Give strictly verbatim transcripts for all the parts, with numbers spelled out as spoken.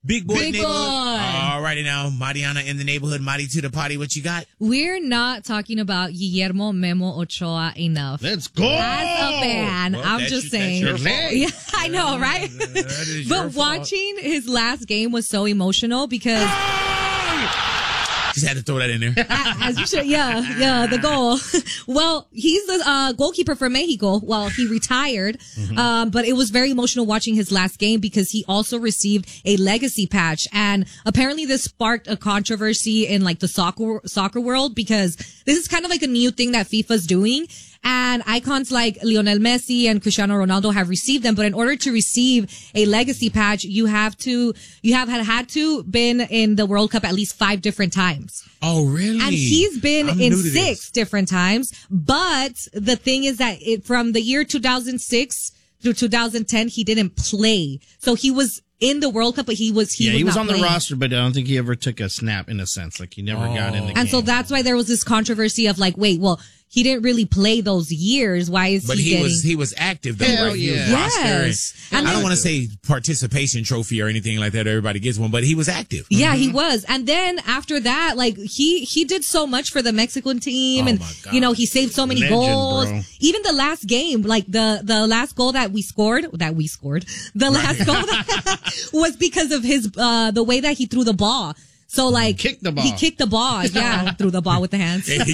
Big boy Big neighborhood. boy. All righty now. Mariana in the neighborhood. Mari to the party. What you got? We're not talking about Guillermo Memo Ochoa enough. Let's go. As a fan, Well, I'm that's just your- saying. that's your fault. Yeah, I know, right? That is your But fault. watching his last game was so emotional because, Just had to throw that in there. as you should, yeah, yeah, the goal. Well, he's the uh, goalkeeper for Mexico. Well, he retired, Mm-hmm. um, but it was very emotional watching his last game because he also received a legacy patch, and apparently this sparked a controversy in like the soccer soccer world because this is kind of like a new thing that FIFA's doing. And icons like Lionel Messi and Cristiano Ronaldo have received them. But in order to receive a legacy patch, you have to, you have had, had to been in the World Cup at least five different times. Oh, really? And he's been I'm in new to six this. different times. But the thing is that it, from the year two thousand six through two thousand ten, he didn't play. So he was in the World Cup, but he was, he yeah, was he was not on the playing. roster, but I don't think he ever took a snap in a sense. Like he never got in the game. And so that's why there was this controversy of like, wait, well, he didn't really play those years. Why is But he, he getting... was he was active though, Hell right? He was yeah. roster Yes. and- And I don't then- want to say participation trophy or anything like that. Everybody gets one, but he was active. Yeah, he was. And then after that, like he he did so much for the Mexican team, Oh, and my God. you know he saved so many Legend, goals. bro. Even the last game, like the the last goal that we scored, that we scored, the last goal that was because of his uh the way that he threw the ball. So like Kicked the ball. He kicked the ball. Yeah, threw the ball with the hands. yeah.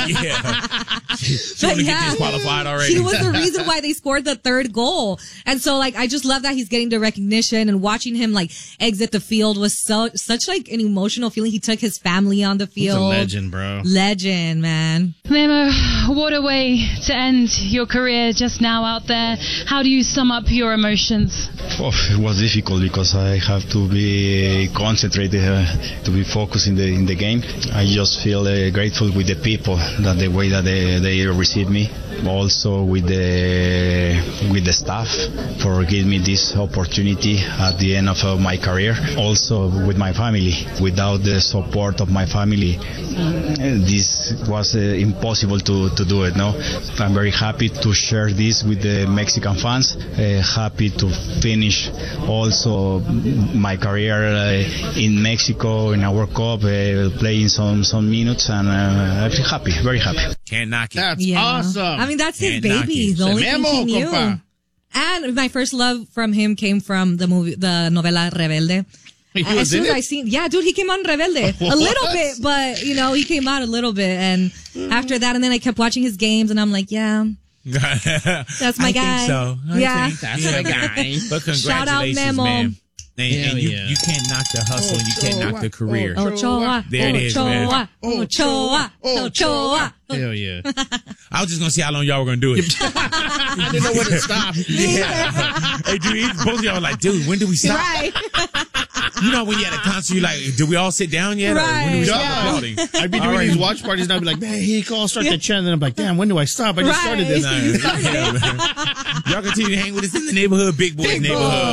She But want to yeah, get disqualified already. he was the reason why they scored the third goal. And so like, I just love that he's getting the recognition, and watching him like exit the field was so, such like an emotional feeling. He took his family on the He's field. a legend, bro. Legend, man. Memo, what a way to end your career just now out there. How do you sum up your emotions? Oh, it was difficult because I have to be concentrated, uh, to be focused in the in the game. I just feel uh, grateful with the people that the way that they, they received me. Also with the with the staff for giving me this opportunity at the end of uh, my career. Also with my family. Without the support of my family, this was uh, impossible to, to do it. No, I'm very happy to share this with the Mexican fans. Uh, happy to finish also my career uh, in Mexico in our Cup, uh, playing some some minutes, and uh, I'm happy, very happy. Can't knock it. That's Yeah. awesome. I mean, that's his Can't knock baby. it. The only Se thing memo, he knew. compa. And my first love from him came from the movie, the novela Rebelde. He as was soon in as it? I seen, yeah, dude, he came on Rebelde a little bit, but you know, he came out a little bit, and after that, and then I kept watching his games, and I'm like, yeah, that's my I guy. Think so. I Yeah. think- That's yeah. my guy. But congratulations, Shout out Memo. man. And, Hell and you, yeah. you can't knock the hustle, and you can't knock the career. Ochoa, There it is, man. Ochoa, Ochoa, Ochoa. Hell yeah. I was just gonna see how long y'all were gonna do it. I didn't know when to stop. Yeah. Hey, dude, both of y'all were like, dude, when do we stop? Right. You know, when you're at a concert, you're like, do we all sit down yet? Or when do we Right, stop yeah. applauding? I'd be All doing right. these watch parties and I'd be like, man, here you go, I'll start the chant. And I'm like, damn, when do I stop? I just Right. started this. Nah, yeah, man. Y'all continue to hang with us in the neighborhood, Big Boys Big neighborhood.